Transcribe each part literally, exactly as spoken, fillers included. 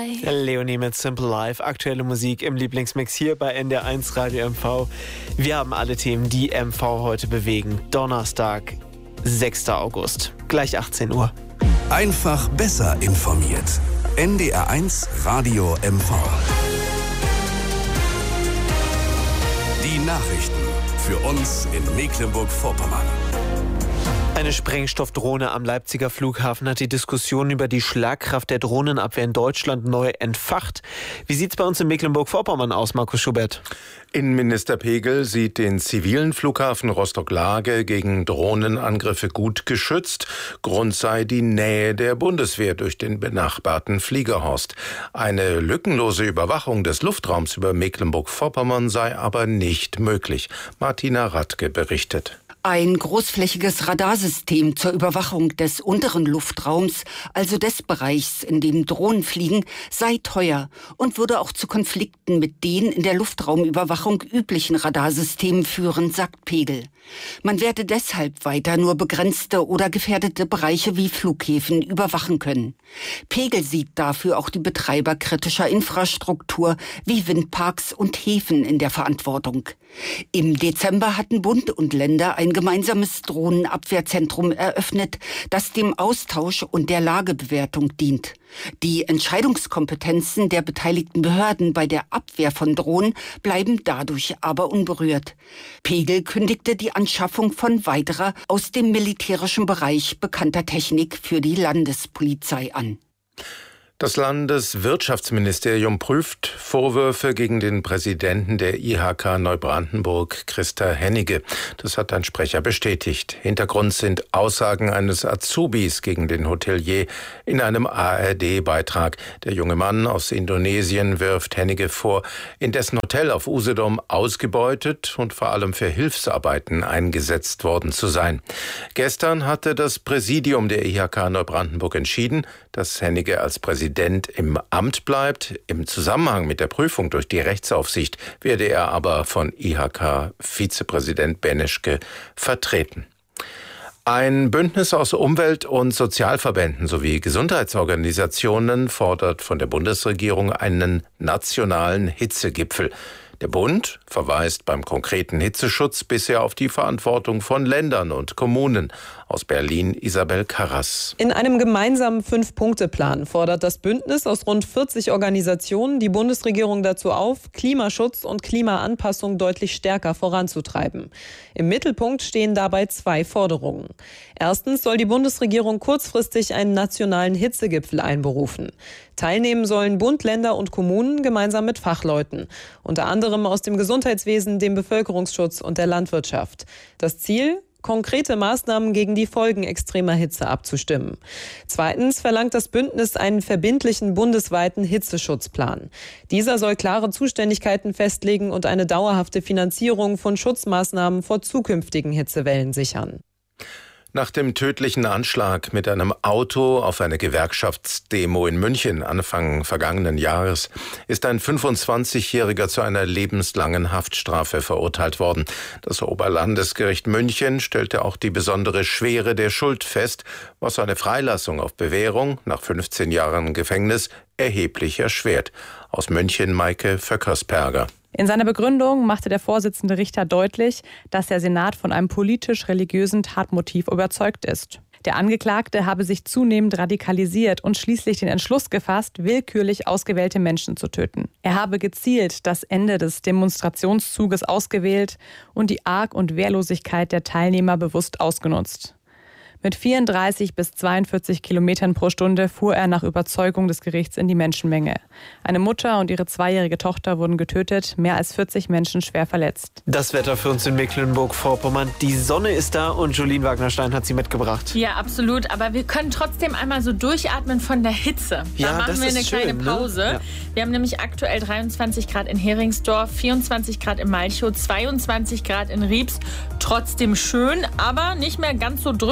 Life. Leonie mit Simple Life. Aktuelle Musik im Lieblingsmix hier bei N D R eins Radio M V. Wir haben alle Themen, die M V heute bewegen. Donnerstag, sechster August. Gleich achtzehn Uhr. Einfach besser informiert. N D R eins Radio M V. Die Nachrichten für uns in Mecklenburg-Vorpommern. Eine Sprengstoffdrohne am Leipziger Flughafen hat die Diskussion über die Schlagkraft der Drohnenabwehr in Deutschland neu entfacht. Wie sieht es bei uns in Mecklenburg-Vorpommern aus, Markus Schubert? Innenminister Pegel sieht den zivilen Flughafen Rostock-Lage gegen Drohnenangriffe gut geschützt. Grund sei die Nähe der Bundeswehr durch den benachbarten Fliegerhorst. Eine lückenlose Überwachung des Luftraums über Mecklenburg-Vorpommern sei aber nicht möglich. Martina Radke berichtet. Ein großflächiges Radarsystem zur Überwachung des unteren Luftraums, also des Bereichs, in dem Drohnen fliegen, sei teuer und würde auch zu Konflikten mit den in der Luftraumüberwachung üblichen Radarsystemen führen, sagt Pegel. Man werde deshalb weiter nur begrenzte oder gefährdete Bereiche wie Flughäfen überwachen können. Pegel sieht dafür auch die Betreiber kritischer Infrastruktur wie Windparks und Häfen in der Verantwortung. Im Dezember hatten Bund und Länder ein gemeinsames Drohnenabwehrzentrum eröffnet, das dem Austausch und der Lagebewertung dient. Die Entscheidungskompetenzen der beteiligten Behörden bei der Abwehr von Drohnen bleiben dadurch aber unberührt. Pegel kündigte die Anschaffung von weiterer aus dem militärischen Bereich bekannter Technik für die Landespolizei an. Das Landeswirtschaftsministerium prüft Vorwürfe gegen den Präsidenten der I H K Neubrandenburg, Christa Hennige. Das hat ein Sprecher bestätigt. Hintergrund sind Aussagen eines Azubis gegen den Hotelier in einem A R D-Beitrag. Der junge Mann aus Indonesien wirft Hennige vor, in dessen Hotel auf Usedom ausgebeutet und vor allem für Hilfsarbeiten eingesetzt worden zu sein. Gestern hatte das Präsidium der I H K Neubrandenburg entschieden, dass Hennige als Präsident im Amt bleibt. Im Zusammenhang mit der Prüfung durch die Rechtsaufsicht werde er aber von I H K-Vizepräsident Beneschke vertreten. Ein Bündnis aus Umwelt- und Sozialverbänden sowie Gesundheitsorganisationen fordert von der Bundesregierung einen nationalen Hitzegipfel. Der Bund verweist beim konkreten Hitzeschutz bisher auf die Verantwortung von Ländern und Kommunen. Aus Berlin Isabel Karras. In einem gemeinsamen Fünf-Punkte-Plan fordert das Bündnis aus rund vierzig Organisationen die Bundesregierung dazu auf, Klimaschutz und Klimaanpassung deutlich stärker voranzutreiben. Im Mittelpunkt stehen dabei zwei Forderungen. Erstens soll die Bundesregierung kurzfristig einen nationalen Hitzegipfel einberufen. Teilnehmen sollen Bund, Länder und Kommunen gemeinsam mit Fachleuten, unter anderem aus dem Gesundheitswesen, dem Bevölkerungsschutz und der Landwirtschaft. Das Ziel? Konkrete Maßnahmen gegen die Folgen extremer Hitze abzustimmen. Zweitens verlangt das Bündnis einen verbindlichen bundesweiten Hitzeschutzplan. Dieser soll klare Zuständigkeiten festlegen und eine dauerhafte Finanzierung von Schutzmaßnahmen vor zukünftigen Hitzewellen sichern. Nach dem tödlichen Anschlag mit einem Auto auf eine Gewerkschaftsdemo in München Anfang vergangenen Jahres ist ein fünfundzwanzigjähriger zu einer lebenslangen Haftstrafe verurteilt worden. Das Oberlandesgericht München stellte auch die besondere Schwere der Schuld fest, was seine Freilassung auf Bewährung nach fünfzehn Jahren Gefängnis erheblich erschwert. Aus München Maike Vöckersperger. In seiner Begründung machte der Vorsitzende Richter deutlich, dass der Senat von einem politisch-religiösen Tatmotiv überzeugt ist. Der Angeklagte habe sich zunehmend radikalisiert und schließlich den Entschluss gefasst, willkürlich ausgewählte Menschen zu töten. Er habe gezielt das Ende des Demonstrationszuges ausgewählt und die Arg- und Wehrlosigkeit der Teilnehmer bewusst ausgenutzt. Mit vierunddreißig bis zweiundvierzig Kilometern pro Stunde fuhr er nach Überzeugung des Gerichts in die Menschenmenge. Eine Mutter und ihre zweijährige Tochter wurden getötet, mehr als vierzig Menschen schwer verletzt. Das Wetter für uns in Mecklenburg-Vorpommern. Die Sonne ist da und Jolien Wagner-Stein hat sie mitgebracht. Ja, absolut. Aber wir können trotzdem einmal so durchatmen von der Hitze. Da ja, machen das wir eine ist kleine schön, Pause. Ne? Ja. Wir haben nämlich aktuell dreiundzwanzig Grad in Heringsdorf, vierundzwanzig Grad in Malchow, zweiundzwanzig Grad in Riebs. Trotzdem schön, aber nicht mehr ganz so drückend.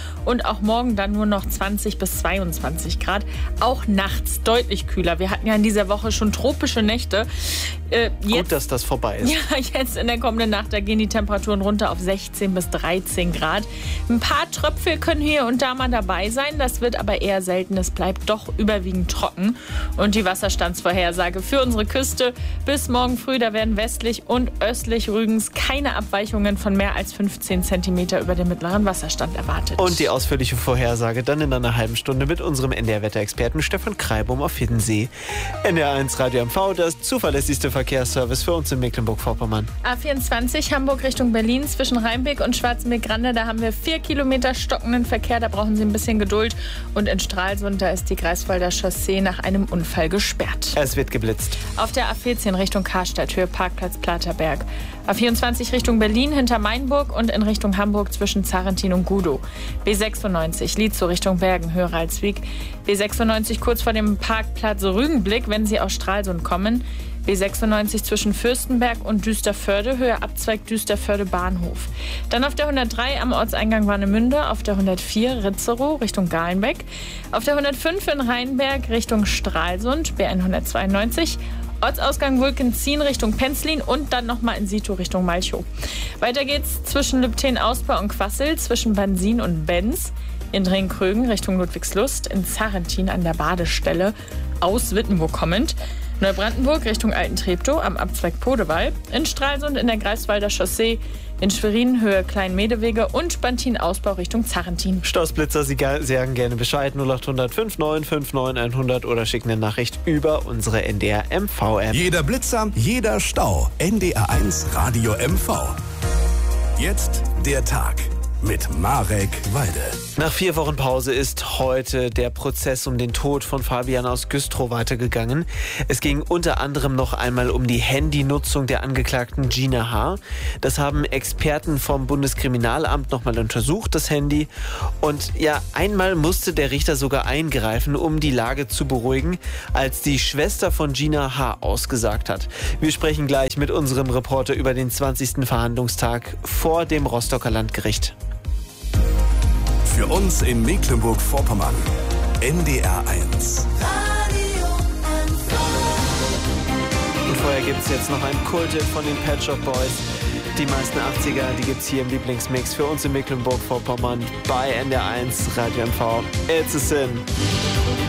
und auch morgen dann nur noch zwanzig bis zweiundzwanzig Grad. Auch nachts deutlich kühler. Wir hatten ja in dieser Woche schon tropische Nächte. Äh, jetzt, Gut, dass das vorbei ist. Ja, jetzt in der kommenden Nacht, da gehen die Temperaturen runter auf sechzehn bis dreizehn Grad. Ein paar Tröpfel können hier und da mal dabei sein. Das wird aber eher selten. Es bleibt doch überwiegend trocken. Und die Wasserstandsvorhersage für unsere Küste bis morgen früh, da werden westlich und östlich Rügens keine Abweichungen von mehr als fünfzehn Zentimeter über dem mittleren Wasserstand erwartet. Und die ausführliche Vorhersage dann in einer halben Stunde mit unserem N D R-Wetterexperten Stefan Kreibum auf Hiddensee. N D R eins Radio M V, das zuverlässigste Verkehrsservice für uns in Mecklenburg-Vorpommern. A vierundzwanzig Hamburg Richtung Berlin zwischen Rheinbeck und Schwarzenbeck-Grande, da haben wir vier Kilometer stockenden Verkehr, da brauchen Sie ein bisschen Geduld. Und in Stralsund, da ist die Greifswalder Chaussee nach einem Unfall gesperrt. Es wird geblitzt. Auf der A vierzehn Richtung Karstadt, Höhe Parkplatz Platerberg. A vierundzwanzig Richtung Berlin hinter Mainburg und in Richtung Hamburg zwischen Zarentin und Gudow. B sechsundneunzig Lietzow Richtung Bergen, Höhe Ralswiek. B sechsundneunzig kurz vor dem Parkplatz Rügenblick, wenn Sie aus Stralsund kommen. B sechsundneunzig zwischen Fürstenberg und Düsterförde, Höhe Abzweig Düsterförde Bahnhof. Dann auf der hundertdrei am Ortseingang Warnemünde, auf der hundertvier Ritzerow Richtung Galenbeck, auf der hundertfünf in Rheinberg Richtung Stralsund, B hundertzweiundneunzig, Ortsausgang Wulkenzien Richtung Penzlin und dann nochmal in Sito Richtung Malchow. Weiter geht's zwischen Lübten-Ausbau und Quassel, zwischen Bansin und Benz, in Drenkrögen Richtung Ludwigslust, in Zarentin an der Badestelle, aus Wittenburg kommend, Neubrandenburg Richtung Altentreptow am Abzweig Podewall, in Stralsund in der Greifswalder Chaussee, in Schwerin Höhe Kleinmedewege und Bantin-Ausbau Richtung Zarentin. Stausblitzer, Sie sagen gerne Bescheid null acht hundert fünfundneunzig neunundfünfzig hundert oder schicken eine Nachricht über unsere N D R M V-App. Jeder Blitzer, jeder Stau. N D R eins Radio M V. Jetzt der Tag mit Marek Walde. Nach vier Wochen Pause ist heute der Prozess um den Tod von Fabian aus Güstrow weitergegangen. Es ging unter anderem noch einmal um die Handynutzung der Angeklagten Gina H. Das haben Experten vom Bundeskriminalamt nochmal untersucht, das Handy. Und ja, einmal musste der Richter sogar eingreifen, um die Lage zu beruhigen, als die Schwester von Gina H. ausgesagt hat. Wir sprechen gleich mit unserem Reporter über den zwanzigsten Verhandlungstag vor dem Rostocker Landgericht. Für uns in Mecklenburg-Vorpommern. N D R eins. Und vorher gibt es jetzt noch ein Kult von den Pet Shop Boys. Die meisten achtziger, die gibt es hier im Lieblingsmix für uns in Mecklenburg-Vorpommern bei N D R eins Radio M V. It's a Sin.